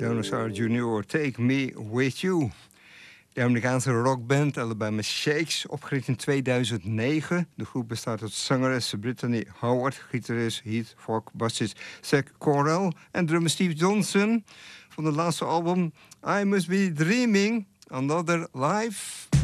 Dinosaur Jr., Take Me With You. De Amerikaanse rockband Alabama Shakes, opgericht in 2009. De groep bestaat uit zangeres Brittany Howard, gitarist Heath Fogg, bassist Zach Correll en drummer Steve Johnson. Van het laatste album I Must Be Dreaming, Another Life.